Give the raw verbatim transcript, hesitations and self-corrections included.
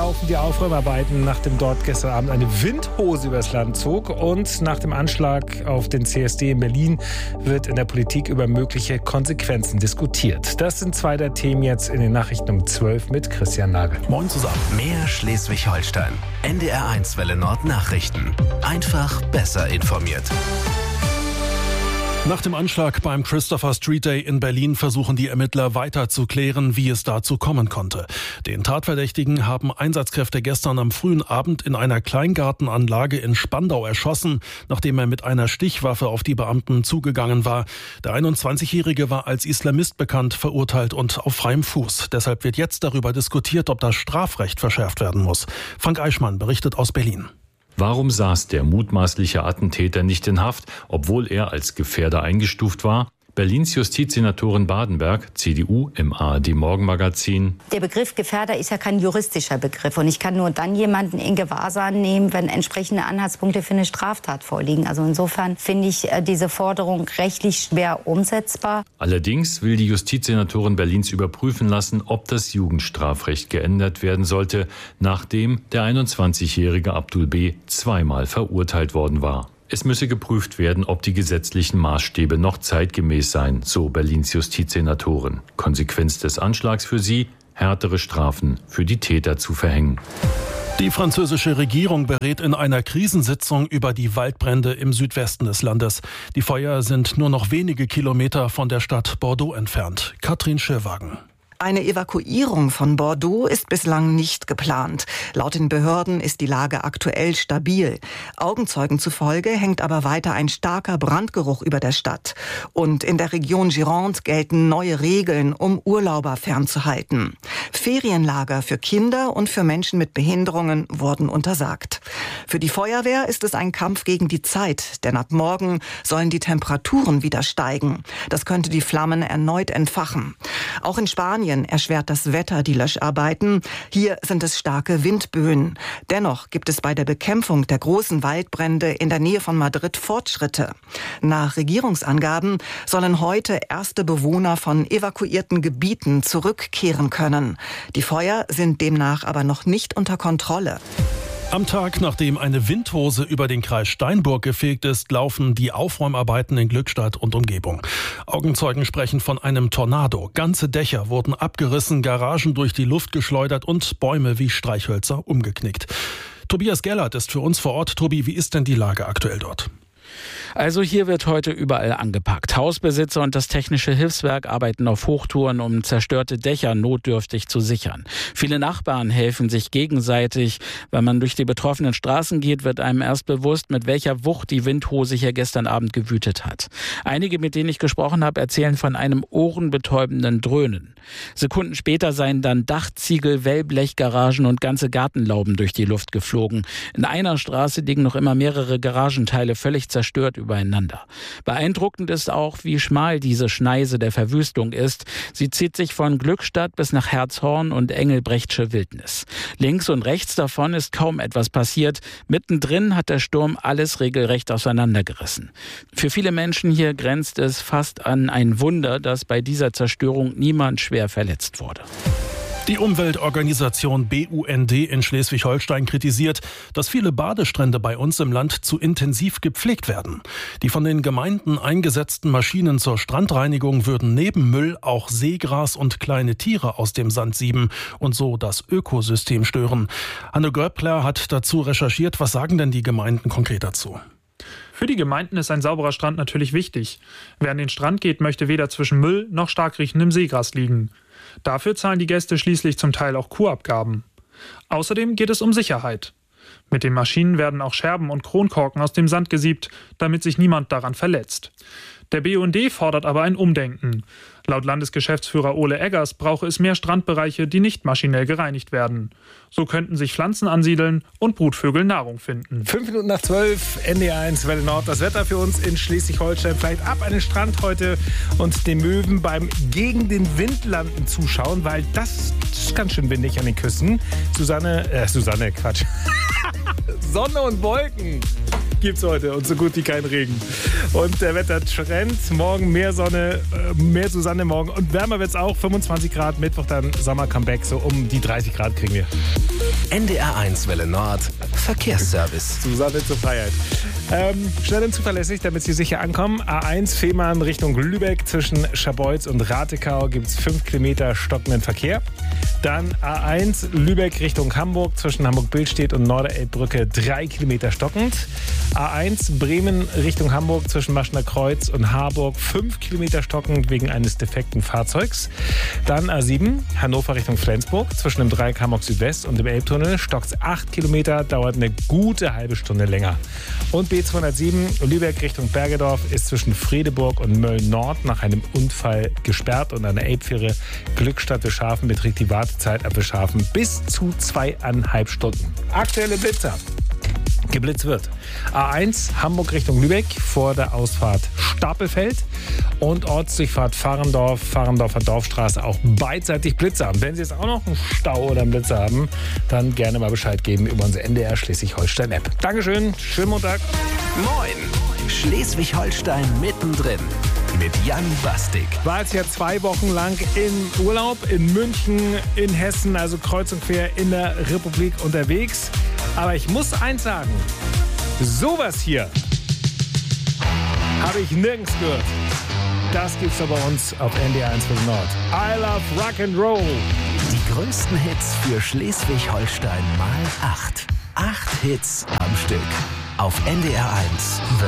laufen die Aufräumarbeiten, nachdem dort gestern Abend eine Windhose übers Land zog. Und nach dem Anschlag auf den C S D in Berlin wird in der Politik über mögliche Konsequenzen diskutiert. Das sind zwei der Themen jetzt in den Nachrichten um zwölf mit Christian Nagel. Moin zusammen. Mehr Schleswig-Holstein. N D R eins Welle Nord Nachrichten. Einfach besser informiert. Nach dem Anschlag beim Christopher Street Day in Berlin versuchen die Ermittler weiter zu klären, wie es dazu kommen konnte. Den Tatverdächtigen haben Einsatzkräfte gestern am frühen Abend in einer Kleingartenanlage in Spandau erschossen, nachdem er mit einer Stichwaffe auf die Beamten zugegangen war. Der einundzwanzigjährige war als Islamist bekannt, verurteilt und auf freiem Fuß. Deshalb wird jetzt darüber diskutiert, ob das Strafrecht verschärft werden muss. Frank Eichmann berichtet aus Berlin. Warum saß der mutmaßliche Attentäter nicht in Haft, obwohl er als Gefährder eingestuft war? Berlins Justizsenatorin Badenberg, C D U, im A R D-Morgenmagazin. Der Begriff Gefährder ist ja kein juristischer Begriff. Und ich kann nur dann jemanden in Gewahrsam nehmen, wenn entsprechende Anhaltspunkte für eine Straftat vorliegen. Also insofern finde ich diese Forderung rechtlich schwer umsetzbar. Allerdings will die Justizsenatorin Berlins überprüfen lassen, ob das Jugendstrafrecht geändert werden sollte, nachdem der einundzwanzigjährige Abdul B. zweimal verurteilt worden war. Es müsse geprüft werden, ob die gesetzlichen Maßstäbe noch zeitgemäß seien, so Berlins Justizsenatorin. Konsequenz des Anschlags für sie, härtere Strafen für die Täter zu verhängen. Die französische Regierung berät in einer Krisensitzung über die Waldbrände im Südwesten des Landes. Die Feuer sind nur noch wenige Kilometer von der Stadt Bordeaux entfernt. Katrin Schirwagen. Eine Evakuierung von Bordeaux ist bislang nicht geplant. Laut den Behörden ist die Lage aktuell stabil. Augenzeugen zufolge hängt aber weiter ein starker Brandgeruch über der Stadt. Und in der Region Gironde gelten neue Regeln, um Urlauber fernzuhalten. Ferienlager für Kinder und für Menschen mit Behinderungen wurden untersagt. Für die Feuerwehr ist es ein Kampf gegen die Zeit, denn ab morgen sollen die Temperaturen wieder steigen. Das könnte die Flammen erneut entfachen. Auch in Spanien erschwert das Wetter die Löscharbeiten. Hier sind es starke Windböen. Dennoch gibt es bei der Bekämpfung der großen Waldbrände in der Nähe von Madrid Fortschritte. Nach Regierungsangaben sollen heute erste Bewohner von evakuierten Gebieten zurückkehren können. Die Feuer sind demnach aber noch nicht unter Kontrolle. Am Tag, nachdem eine Windhose über den Kreis Steinburg gefegt ist, laufen die Aufräumarbeiten in Glückstadt und Umgebung. Augenzeugen sprechen von einem Tornado. Ganze Dächer wurden abgerissen, Garagen durch die Luft geschleudert und Bäume wie Streichhölzer umgeknickt. Tobias Gellert ist für uns vor Ort. Tobi, wie ist denn die Lage aktuell dort? Also hier wird heute überall angepackt. Hausbesitzer und das Technische Hilfswerk arbeiten auf Hochtouren, um zerstörte Dächer notdürftig zu sichern. Viele Nachbarn helfen sich gegenseitig. Wenn man durch die betroffenen Straßen geht, wird einem erst bewusst, mit welcher Wucht die Windhose hier gestern Abend gewütet hat. Einige, mit denen ich gesprochen habe, erzählen von einem ohrenbetäubenden Dröhnen. Sekunden später seien dann Dachziegel, Wellblechgaragen und ganze Gartenlauben durch die Luft geflogen. In einer Straße liegen noch immer mehrere Garagenteile völlig zerstört übereinander. Beeindruckend ist auch, wie schmal diese Schneise der Verwüstung ist. Sie zieht sich von Glückstadt bis nach Herzhorn und Engelbrechtsche Wildnis. Links und rechts davon ist kaum etwas passiert. Mittendrin hat der Sturm alles regelrecht auseinandergerissen. Für viele Menschen hier grenzt es fast an ein Wunder, dass bei dieser Zerstörung niemand schwer verletzt wurde. Die Umweltorganisation B U N D in Schleswig-Holstein kritisiert, dass viele Badestrände bei uns im Land zu intensiv gepflegt werden. Die von den Gemeinden eingesetzten Maschinen zur Strandreinigung würden neben Müll auch Seegras und kleine Tiere aus dem Sand sieben und so das Ökosystem stören. Hanne Göppler hat dazu recherchiert. Was sagen denn die Gemeinden konkret dazu? Für die Gemeinden ist ein sauberer Strand natürlich wichtig. Wer an den Strand geht, möchte weder zwischen Müll noch stark riechendem Seegras liegen. Dafür zahlen die Gäste schließlich zum Teil auch Kurabgaben. Außerdem geht es um Sicherheit. Mit den Maschinen werden auch Scherben und Kronkorken aus dem Sand gesiebt, damit sich niemand daran verletzt. Der B U N D fordert aber ein Umdenken. Laut Landesgeschäftsführer Ole Eggers brauche es mehr Strandbereiche, die nicht maschinell gereinigt werden. So könnten sich Pflanzen ansiedeln und Brutvögel Nahrung finden. Fünf Minuten nach zwölf, N D R eins Welle Nord. Das Wetter für uns in Schleswig-Holstein. Vielleicht ab an den Strand heute und den Möwen beim gegen den Wind landen zuschauen, weil das ist ganz schön windig an den Küsten. Susanne, äh, Susanne, Quatsch. Sonne und Wolken gibt's heute und so gut wie kein Regen. Und der Wettertrend, morgen mehr Sonne, mehr Susanne morgen und wärmer wird's auch, fünfundzwanzig Grad, Mittwoch dann Sommer-Comeback, so um die dreißig Grad kriegen wir. N D R eins Welle Nord, Verkehrsservice. Susanne zur Freiheit. Ähm, schnell und zuverlässig, damit Sie sicher ankommen. A eins Fehmarn Richtung Lübeck zwischen Scharbeutz und Ratekau gibt es fünf Kilometer stockenden Verkehr. Dann A eins Lübeck Richtung Hamburg zwischen Hamburg-Billstedt und Norderelbbrücke drei Kilometer stockend. A eins Bremen Richtung Hamburg zwischen Maschner Kreuz und Harburg fünf Kilometer stockend wegen eines defekten Fahrzeugs. Dann A sieben Hannover Richtung Flensburg zwischen dem Dreieck Hamburg Südwest und dem Elbtunnel stockt acht Kilometer, dauert eine gute halbe Stunde länger. Und B zweihundertsieben Lübeck Richtung Bergedorf ist zwischen Fredeburg und Mölln-Nord nach einem Unfall gesperrt und an der Elbfähre Glückstadt Wischhafen beträgt die Wartezeit ab Wischhafen bis zu zweieinhalb Stunden. Aktuelle Blitzer. Geblitzt wird. A eins Hamburg Richtung Lübeck vor der Ausfahrt Stapelfeld und Ortsdurchfahrt Fahrendorf, Fahrendorfer Dorfstraße auch beidseitig Blitzer. Und wenn Sie jetzt auch noch einen Stau oder einen Blitzer haben, dann gerne mal Bescheid geben über unsere N D R Schleswig-Holstein-App. Dankeschön, schönen Montag. Moin, Schleswig-Holstein mittendrin. Mit Jan Bastik. War jetzt ja zwei Wochen lang in Urlaub in München, in Hessen, also kreuz und quer in der Republik unterwegs. Aber ich muss eins sagen, sowas hier habe ich nirgends gehört. Das gibt's doch bei uns auf N D R eins Welle Nord. I love Rock'n'Roll. Die größten Hits für Schleswig-Holstein mal acht. Acht Hits am Stück. Auf N D R eins.